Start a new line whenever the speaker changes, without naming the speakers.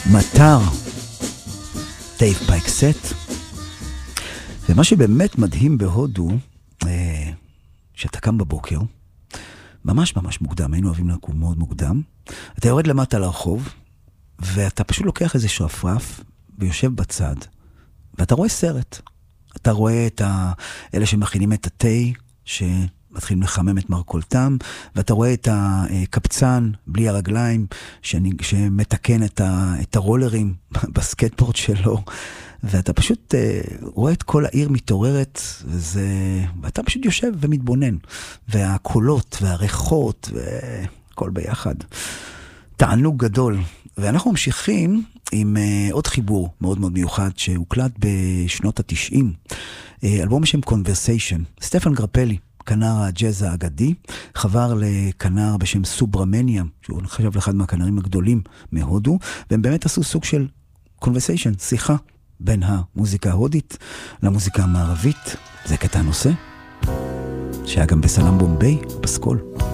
מטר, דייב פייקסט. ומה שבאמת מדהים בהודו, שאתה קם בבוקר, ממש מוקדם, היינו אוהבים לקום מאוד מוקדם, אתה יורד למטה לרחוב, ואתה פשוט לוקח איזה שרפרף, ויושב בצד, ואתה רואה סרט. אתה רואה את אלה שמכינים את התה, מתחילים לחמם את מרכולתם, ואתה רואה את הקפצן בלי הרגליים, שמתקן את הרולרים בסקטבורד שלו, ואתה פשוט רואה את כל העיר מתעוררת, ואתה פשוט יושב ומתבונן, והקולות והריחות, וכל ביחד. תענוג גדול. ואנחנו ממשיכים עם עוד חיבור מאוד מאוד מיוחד, שהוקלט בשנות ה-90, אלבום בשם Conversation. סטפן גרפלי, כנר הג'אז האגדי, חבר לכנר בשם סוברמניה, שהוא נחשב לאחד מהכנרים הגדולים מהודו, והם באמת עשו סוג של Conversation, שיחה, בין המוזיקה ההודית למוזיקה המערבית. זה קטע הנושא, שהיה גם בסלם בומביי, בסקול.